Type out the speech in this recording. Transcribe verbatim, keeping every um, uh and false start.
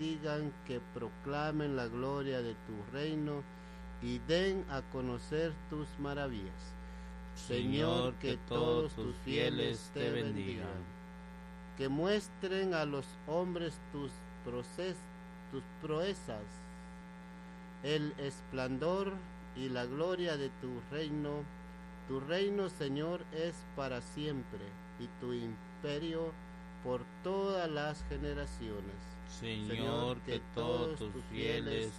digan, que proclamen la gloria de tu reino y den a conocer tus maravillas. Señor, que todos tus fieles te bendigan, que muestren a los hombres tus, proces, tus proezas, el esplendor y la gloria de tu reino. Tu reino, Señor, es para siempre, y tu imperio por todas las generaciones. Señor, que todos tus fieles